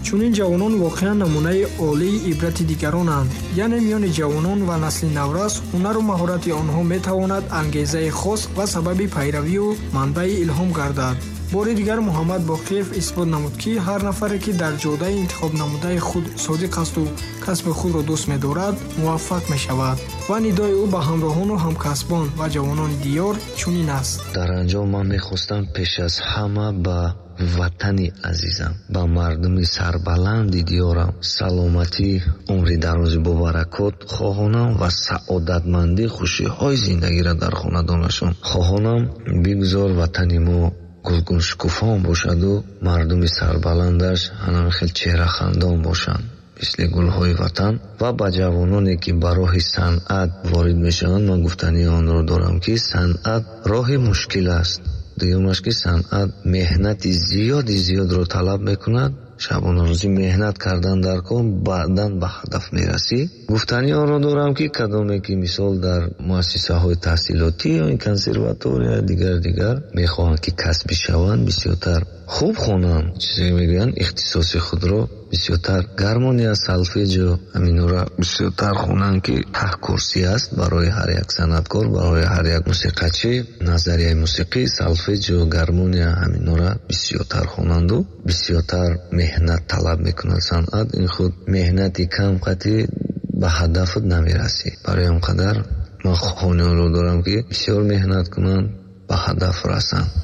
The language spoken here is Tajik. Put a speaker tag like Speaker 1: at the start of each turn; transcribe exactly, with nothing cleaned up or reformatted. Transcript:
Speaker 1: чунин ҷавонон воқеан намунаи олии ибрати дигаронанд. яъне миёни ҷавонон ва насли наврас ҳунару маҳорати онҳо метавонад ангезаи хос ва сабаби пайравию манбаи илҳом гардад. бори дигар муҳаммад боқиев исбот намуд ки ҳар нафаре ки дар ҷодаи интихоб намудаи худ содиқ асту касби худро дӯст медорад муваффақ мешавад. ва нидои ӯ ба ҳамроҳону ҳамкасбон ва ҷавонони диёр чунин аст:
Speaker 2: дар анҷом ман мехостам пеш аз ҳама ба ватани азизам, ба мардуми сарбаланди диёрам саломатӣ, умри дарози бо баракот хоҳонам ва саодатмандӣ, хушиҳои зиндагиро дар хонадонашон хоҳонам. бигзор ватани мо гулгуншукуфон бошаду мардуми сарбаландаш ҳанам хел чеҳрахандон бошанд мисли гулҳои ватан. ва ба ҷавононе ки ба роҳи санъат ворид мешаванд ман гуфтани онро дорам ки санъат роҳи мушкил аст. дуюмаш ки санъат меҳнати зиёди зиёдро талаб мекунад. шабонарӯзӣ меҳнат кардан дар кор, баъдан ба ҳадаф мерасӣ. гуфтани онро дорам ки кадоме ки мисол дар муассисаҳои таҳсилотӣ ё ин консерватория дигар дигар мехоҳанд ки касбӣ шаванд, бисёртар хуб хонанд, чизе мегӯянд ихтисоси худро бисёртар гармония, солфеҷо ҳаминора бисёртар хонанд ки таҳкурсӣ аст барои ҳар як санъаткор, барои ҳар як мусиқачӣ. назарияи мусиқӣ, солфеҷо, гармония ҳаминора бисёртар хонанду бисёртар меҳнат талаб мекунад. санъат ин худ меҳнати кам қатъи ба ҳадафот намерасӣ. барои ҳам қадар ман хоҳони онро дорам ки бисёр меҳнат кунанд, ба ҳадаф расанд.